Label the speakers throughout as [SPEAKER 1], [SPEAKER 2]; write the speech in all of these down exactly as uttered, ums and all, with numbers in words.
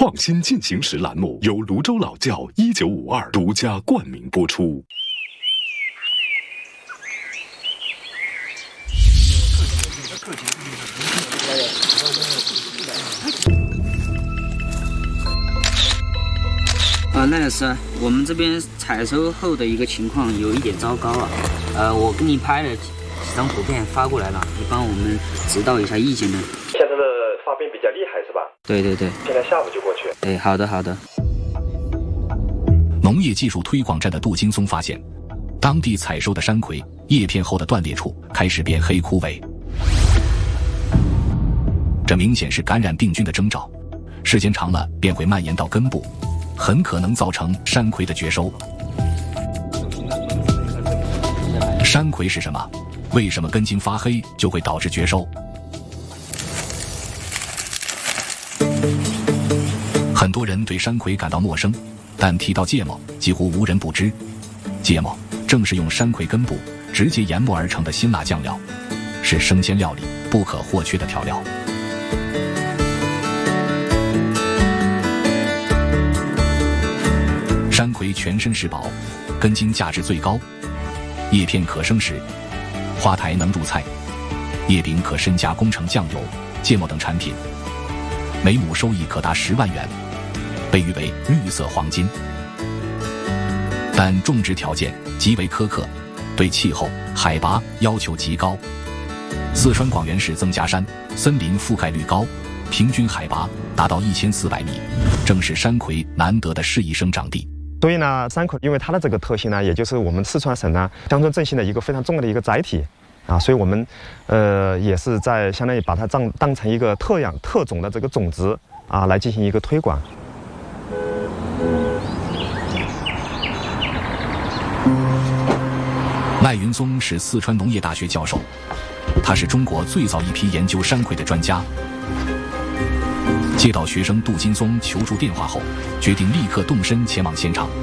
[SPEAKER 1] 创新进行时栏目由泸州老窖一九五二独家冠名播出。
[SPEAKER 2] 呃，赖老师，我们这边采收后的一个情况有一点糟糕啊。呃，我给你拍了几张图片发过来了，你帮我们指导一下意见呢？
[SPEAKER 3] 现在的发病比较厉害是吧？
[SPEAKER 2] 对对对。
[SPEAKER 3] 现在下午就过去。
[SPEAKER 2] 哎，好的好的。
[SPEAKER 4] 农业技术推广站的杜金松发现，当地采收的山葵叶片后的断裂处开始变黑枯萎，这明显是感染病菌的征兆，时间长了便会蔓延到根部，很可能造成山葵的绝收。山葵是什么？为什么根茎发黑就会导致绝收？很多人对山葵感到陌生，但提到芥末，几乎无人不知。芥末正是用山葵根部直接研磨而成的辛辣酱料，是生鲜料理不可或缺的调料。山葵全身是宝，根茎价值最高，叶片可生食，花苔能入菜，叶柄可深加工成酱油、芥末等产品，每亩收益可达十万元，被誉为绿色黄金。但种植条件极为苛刻，对气候、海拔要求极高。四川广元市曾家山森林覆盖率高，平均海拔达到一千四百米，正是山葵难得的适宜生长地。
[SPEAKER 5] 所以呢，山葵因为它的这个特性呢，也就是我们四川省呢乡村振兴的一个非常重要的一个载体啊，所以我们呃也是在相当于把它当当成一个特养特种的这个种植啊来进行一个推广。
[SPEAKER 4] 赖云松是四川农业大学教授，他是中国最早一批研究山葵的专家。接到学生杜金松求助电话后，决定立刻动身前往现场。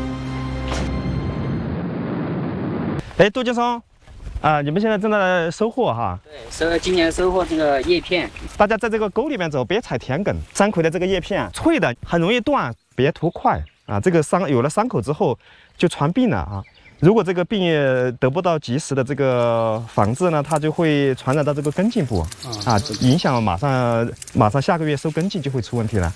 [SPEAKER 5] 哎，杜金松，啊、呃，你们现在正在收获哈？
[SPEAKER 2] 对，收今年收获这个叶片。
[SPEAKER 5] 大家在这个沟里面走，别踩田埂。山葵的这个叶片脆的，很容易断，别图快啊！这个伤有了伤口之后就传病了啊。如果这个病得不到及时的这个防治呢，它就会传染到这个根茎部啊，影响马上马上下个月收根茎就会出问题了。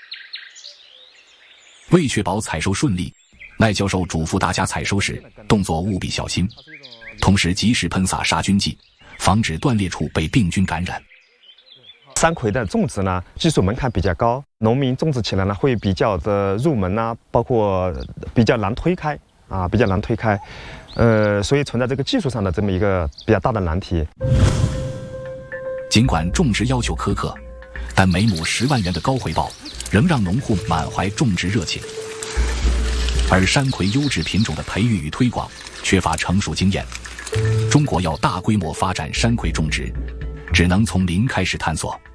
[SPEAKER 4] 为确保采收顺利，赖教授嘱咐大家采收时动作务必小心，同时及时喷洒杀菌剂，防止断裂处被病菌感染。
[SPEAKER 5] 山葵的种植呢，技术门槛比较高，农民种植起来呢会比较的入门啊，包括比较难推开。啊，比较难推开，呃，所以存在这个技术上的这么一个比较大的难题。
[SPEAKER 4] 尽管种植要求苛刻，但每亩十万元的高回报，仍让农户满怀种植热情。而山葵优质品种的培育与推广缺乏成熟经验，中国要大规模发展山葵种植，只能从零开始探索。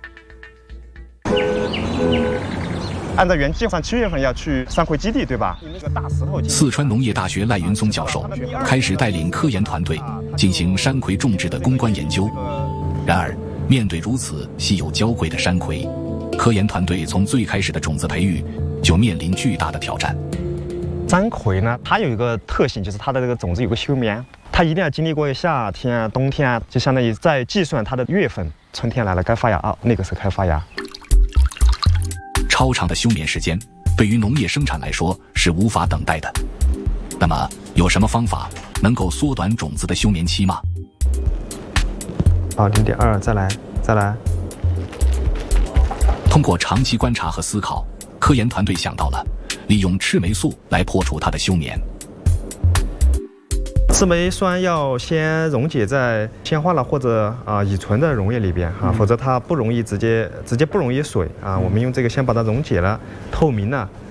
[SPEAKER 5] 按照原计划，七月份要去山葵基地，对吧？那个大石头。
[SPEAKER 4] 四川农业大学赖云松教授开始带领科研团队进行山葵种植的攻关研究。然而，面对如此稀有娇贵的山葵，科研团队从最开始的种子培育就面临巨大的挑战。
[SPEAKER 5] 山葵呢，它有一个特性，就是它的这个种子有个休眠，它一定要经历过夏天、冬天，就相当于在计算它的月份，春天来了该发芽啊，那个时候开发芽。
[SPEAKER 4] 超长的休眠时间对于农业生产来说是无法等待的。那么，有什么方法能够缩短种子的休眠期吗？
[SPEAKER 5] 啊，零点二，再来，再来。
[SPEAKER 4] 通过长期观察和思考，科研团队想到了利用赤霉素来破除它的休眠。
[SPEAKER 5] 赤霉酸要先溶解在铅化钠或者啊乙醇的溶液里边啊，否则它不容易直接直接不溶于水啊。我们用这个先把它溶解了，透明了，